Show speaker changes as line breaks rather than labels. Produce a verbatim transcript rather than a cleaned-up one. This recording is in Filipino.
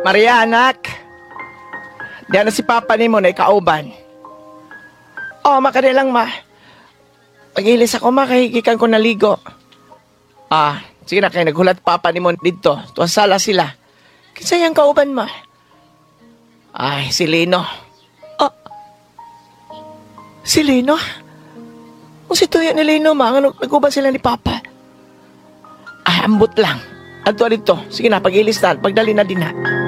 Maria, anak. Diyan na si Papa ni mo na ikauban. Oh, makani lang, ma. Pagilis ako, ma, kahigikan ko naligo. Ah, sige na kayo, naghulat Papa ni mo dito. Tuwa sala sila. Kisayang kauban, ma. Ay, si Lino. Oh, si Lino? Kung si Tuyo ni Lino, ma, ano, naguban sila ni Papa. Ah, ambot lang. Adto dito. Sige na, pagilis na, pagdali na din na.